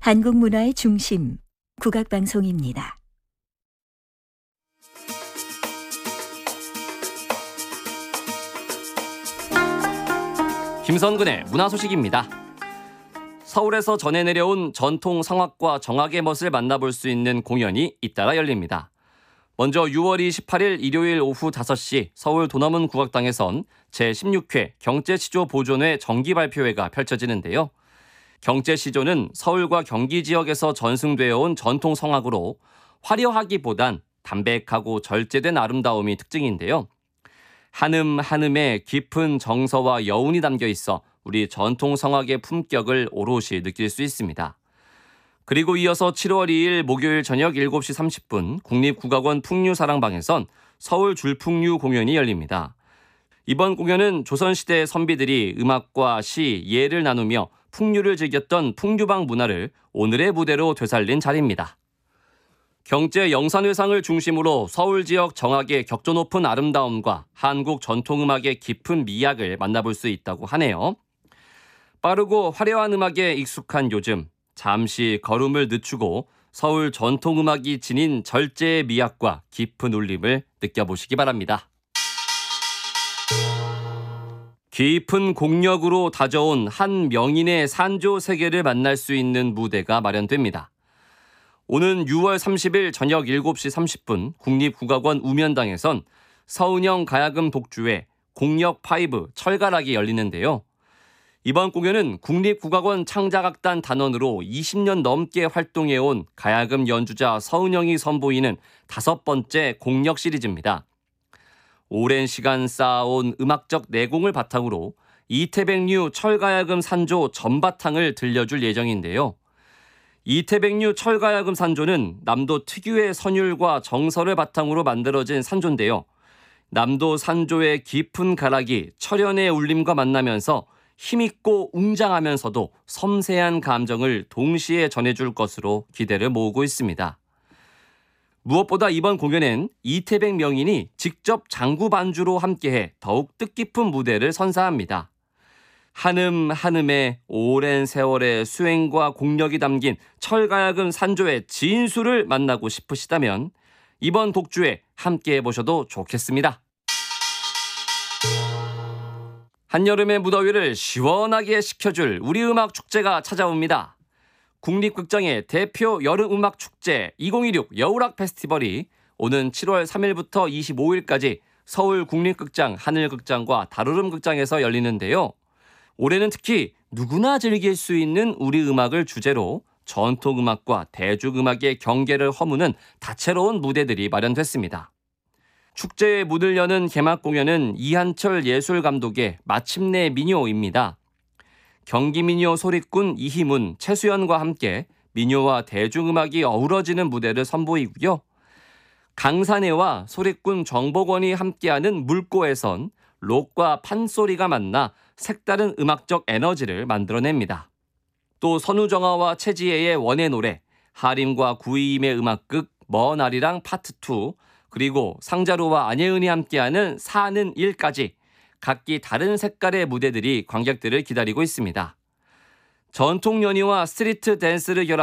한국 문화의 중심, 국악방송입니다. 김선근의 문화소식입니다. 서울에서 전해 내려온 전통 성악과 정악의 멋을 만나볼 수 있는 공연이 잇따라 열립니다. 먼저 6월 28일 일요일 오후 5시 서울 도남문 국악당에선 제16회 경제시조 보존회 정기 발표회가 펼쳐지는데요. 경제시조는 서울과 경기 지역에서 전승되어 온 전통 성악으로 화려하기보단 담백하고 절제된 아름다움이 특징인데요. 한음 한음에 깊은 정서와 여운이 담겨 있어 우리 전통 성악의 품격을 오롯이 느낄 수 있습니다. 그리고 이어서 7월 2일 목요일 저녁 7시 30분 국립국악원 풍류사랑방에선 서울 줄풍류 공연이 열립니다. 이번 공연은 조선시대의 선비들이 음악과 시, 예를 나누며 풍류를 즐겼던 풍류방 문화를 오늘의 무대로 되살린 자리입니다. 경제 영산회상을 중심으로 서울 지역 정악의 격조 높은 아름다움과 한국 전통음악의 깊은 미학을 만나볼 수 있다고 하네요. 빠르고 화려한 음악에 익숙한 요즘, 잠시 걸음을 늦추고 서울 전통음악이 지닌 절제의 미학과 깊은 울림을 느껴보시기 바랍니다. 깊은 공력으로 다져온 한 명인의 산조 세계를 만날 수 있는 무대가 마련됩니다. 오는 6월 30일 저녁 7시 30분 국립국악원 우면당에선 서은영 가야금 독주회 공력5 철가락이 열리는데요. 이번 공연은 국립국악원 창작악단 단원으로 20년 넘게 활동해온 가야금 연주자 서은영이 선보이는 5번째 공력 시리즈입니다. 오랜 시간 쌓아온 음악적 내공을 바탕으로 이태백류 철가야금 산조 전바탕을 들려줄 예정인데요. 이태백류 철가야금 산조는 남도 특유의 선율과 정서를 바탕으로 만들어진 산조인데요. 남도 산조의 깊은 가락이 철연의 울림과 만나면서 힘있고 웅장하면서도 섬세한 감정을 동시에 전해줄 것으로 기대를 모으고 있습니다. 무엇보다 이번 공연엔 이태백 명인이 직접 장구 반주로 함께해 더욱 뜻깊은 무대를 선사합니다. 한음 한음의 오랜 세월의 수행과 공력이 담긴 철가야금 산조의 진수를 만나고 싶으시다면 이번 독주에 함께 해보셔도 좋겠습니다. 한여름의 무더위를 시원하게 식혀줄 우리 음악 축제가 찾아옵니다. 국립극장의 대표 여름음악 축제 2016 여울악 페스티벌이 오는 7월 3일부터 25일까지 서울 국립극장 하늘극장과 다루름극장에서 열리는데요. 올해는 특히 누구나 즐길 수 있는 우리 음악을 주제로 전통음악과 대중음악의 경계를 허무는 다채로운 무대들이 마련됐습니다. 축제의 문을 여는 개막 공연은 이한철 예술감독의 마침내 민요입니다. 경기민요 소리꾼 이희문, 최수연과 함께 민요와 대중음악이 어우러지는 무대를 선보이고요. 강산해와 소리꾼 정복원이 함께하는 물고에선 록과 판소리가 만나 색다른 음악적 에너지를 만들어냅니다. 또 선우정아와 최지혜의 원의 노래, 하림과 구이임의 음악극 먼 아리랑 파트 2, 그리고 상자루와 안예은이 함께하는 사는 일까지 각기 다른 색깔의 무대들이 관객들을 기다리고 있습니다. 전통 연희와 스트리트 댄스를 결합